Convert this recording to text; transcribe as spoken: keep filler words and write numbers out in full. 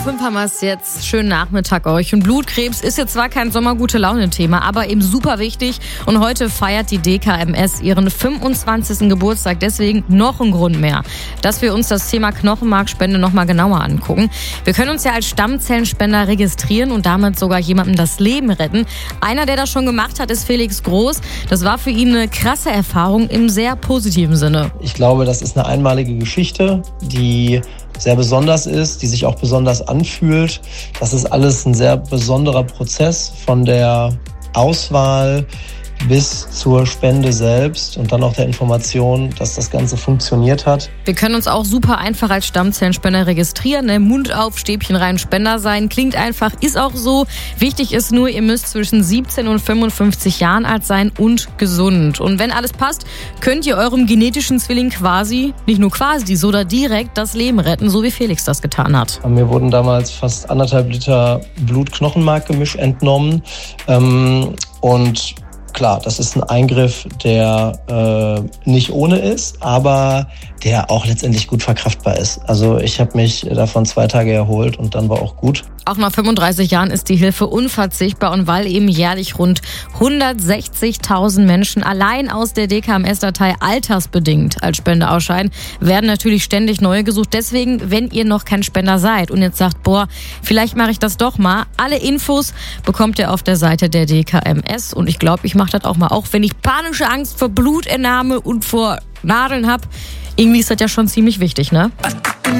auf fünf haben wir es jetzt. Schönen Nachmittag euch. Und Blutkrebs ist jetzt zwar kein Sommergute-Laune-Thema, aber eben super wichtig. Und heute feiert die D K M S ihren fünfundzwanzigsten Geburtstag. Deswegen noch ein Grund mehr, dass wir uns das Thema Knochenmarkspende nochmal genauer angucken. Wir können uns ja als Stammzellenspender registrieren und damit sogar jemandem das Leben retten. Einer, der das schon gemacht hat, ist Felix Groß. Das war für ihn eine krasse Erfahrung im sehr positiven Sinne. Ich glaube, das ist eine einmalige Geschichte, die sehr besonders ist, die sich auch besonders anfühlt. Das ist alles ein sehr besonderer Prozess von der Auswahl bis zur Spende selbst und dann auch der Information, dass das Ganze funktioniert hat. Wir können uns auch super einfach als Stammzellenspender registrieren. Ne? Mund auf, Stäbchen rein, Spender sein. Klingt einfach, ist auch so. Wichtig ist nur, ihr müsst zwischen siebzehn und fünfundfünfzig Jahren alt sein und gesund. Und wenn alles passt, könnt ihr eurem genetischen Zwilling quasi, nicht nur quasi, sondern direkt das Leben retten, so wie Felix das getan hat. Mir wurden damals fast anderthalb Liter Blut-Knochenmark-Gemisch entnommen. Ähm, und Klar, das ist ein Eingriff, der äh, nicht ohne ist, aber der auch letztendlich gut verkraftbar ist. Also ich habe mich davon zwei Tage erholt und dann war auch gut. Auch nach fünfunddreißig Jahren ist die Hilfe unverzichtbar und weil eben jährlich rund hundertsechzigtausend Menschen allein aus der D K M S-Datei altersbedingt als Spende ausscheiden, werden natürlich ständig neue gesucht. Deswegen, wenn ihr noch kein Spender seid und jetzt sagt, boah, vielleicht mache ich das doch mal, alle Infos bekommt ihr auf der Seite der D K M S und ich glaube, ich mache das auch mal, auch wenn ich panische Angst vor Blutentnahme und vor Nadeln habe. Irgendwie ist das ja schon ziemlich wichtig, ne?